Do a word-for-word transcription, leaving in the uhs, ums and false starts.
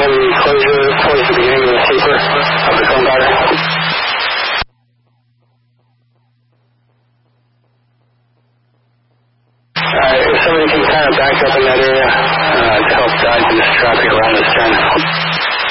heavy closure towards the beginning of the taper of the cone battery. Alright, if somebody can pass